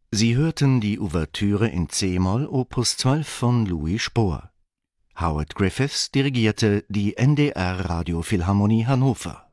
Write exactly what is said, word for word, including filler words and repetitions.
Sie hörten die Ouvertüre in c-Moll Opus zwölf von Louis Spohr. Howard Griffiths dirigierte die N D R Radiophilharmonie Hannover.